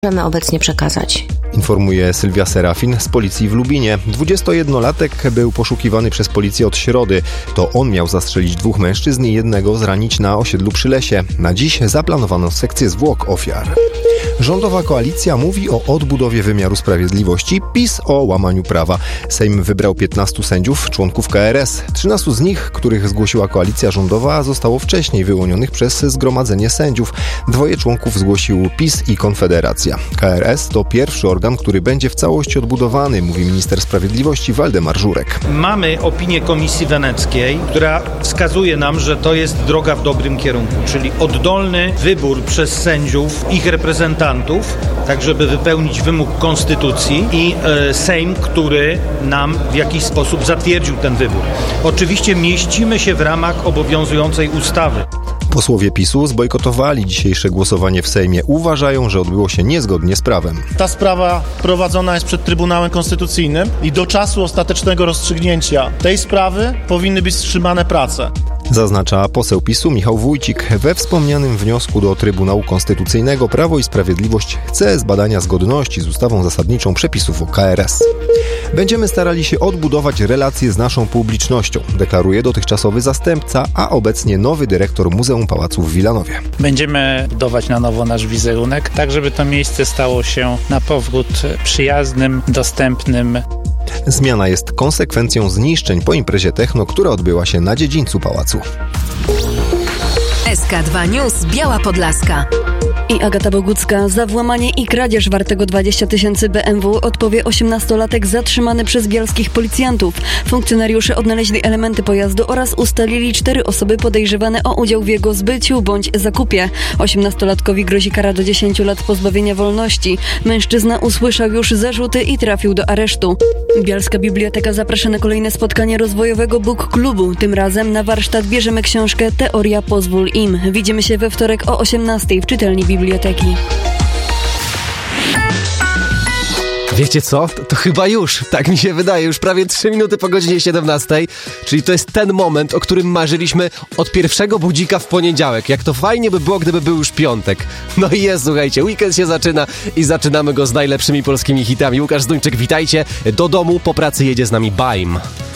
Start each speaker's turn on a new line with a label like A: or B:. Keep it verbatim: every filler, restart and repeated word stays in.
A: możemy obecnie przekazać.
B: Informuje Sylwia Serafin z policji w Lubinie. dwudziestojednolatek był poszukiwany przez policję od środy. To on miał zastrzelić dwóch mężczyzn i jednego zranić na osiedlu przy Lesie. Na dziś zaplanowano sekcję zwłok ofiar. Rządowa koalicja mówi o odbudowie wymiaru sprawiedliwości, PiS o łamaniu prawa. Sejm wybrał piętnastu sędziów, członków K R S. trzynastu z nich, których zgłosiła koalicja rządowa, zostało wcześniej wyłonionych przez Zgromadzenie Sędziów. Dwoje członków zgłosił PiS i Konfederacja. K R S to pierwszy organ, który będzie w całości odbudowany, mówi minister sprawiedliwości Waldemar Żurek.
C: Mamy opinię Komisji Weneckiej, która wskazuje nam, że to jest droga w dobrym kierunku, czyli oddolny wybór przez sędziów, ich reprezentantów, tak żeby wypełnić wymóg konstytucji i e, Sejm, który nam w jakiś sposób zatwierdził ten wybór. Oczywiście mieścimy się w ramach obowiązującej ustawy.
B: Posłowie PiSu zbojkotowali dzisiejsze głosowanie w Sejmie. Uważają, że odbyło się niezgodnie z prawem.
D: Ta sprawa prowadzona jest przed Trybunałem Konstytucyjnym i do czasu ostatecznego rozstrzygnięcia tej sprawy powinny być wstrzymane prace.
B: Zaznacza poseł PiSu Michał Wójcik. We wspomnianym wniosku do Trybunału Konstytucyjnego Prawo i Sprawiedliwość chce zbadania zgodności z ustawą zasadniczą przepisów o K R S. Będziemy starali się odbudować relacje z naszą publicznością, deklaruje dotychczasowy zastępca, a obecnie nowy dyrektor Muzeum Pałacu w Wilanowie.
E: Będziemy budować na nowo nasz wizerunek, tak żeby to miejsce stało się na powrót przyjaznym, dostępnym.
B: Zmiana jest konsekwencją zniszczeń po imprezie techno, która odbyła się na dziedzińcu pałacu.
F: S K dwa News Biała Podlaska.
G: I Agata Bogucka. Za włamanie i kradzież wartego dwadzieścia tysięcy B M W odpowie osiemnastolatek zatrzymany przez bielskich policjantów. Funkcjonariusze odnaleźli elementy pojazdu oraz ustalili cztery osoby podejrzewane o udział w jego zbyciu bądź zakupie. osiemnastolatkowi grozi kara do dziesięciu lat pozbawienia wolności. Mężczyzna usłyszał już zarzuty i trafił do aresztu. Bielska Biblioteka zaprasza na kolejne spotkanie rozwojowego Book Klubu. Tym razem na warsztat bierzemy książkę Teoria pozwól im. Widzimy się we wtorek o osiemnastej w czytelni biblioteki.
H: Wiecie co? To, to chyba już, tak mi się wydaje, już prawie trzy minuty po godzinie siedemnastej, czyli to jest ten moment, o którym marzyliśmy od pierwszego budzika w poniedziałek. Jak to fajnie by było, gdyby był już piątek. No i jest, słuchajcie, weekend się zaczyna i zaczynamy go z najlepszymi polskimi hitami. Łukasz Zduńczyk, witajcie. Do domu po pracy jedzie z nami Baim.